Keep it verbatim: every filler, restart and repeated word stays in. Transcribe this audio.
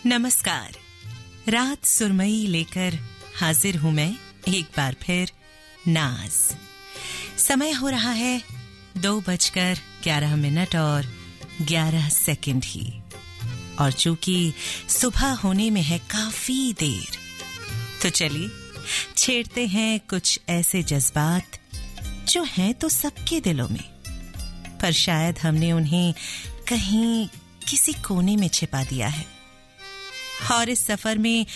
नमस्कार। रात सुरमई लेकर हाजिर हूं मैं एक बार फिर नाज। समय हो रहा है दो बजकर ग्यारह मिनट और ग्यारह सेकंड ही, और चूंकि सुबह होने में है काफी देर, तो चलिए छेड़ते हैं कुछ ऐसे जज्बात जो हैं तो सबके दिलों में, पर शायद हमने उन्हें कहीं किसी कोने में छिपा दिया है। और इस सफर में